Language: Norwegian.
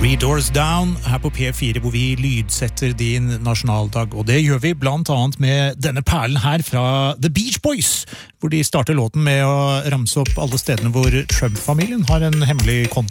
Three Doors Down her på P4, hvor vi lydsetter din nasjonaldag, og det gjør vi blant annet med denne perlen her fra The Beach Boys, hvor de starter låten med å ramse opp alle stedene hvor Trump-familien har en hemmelig konto.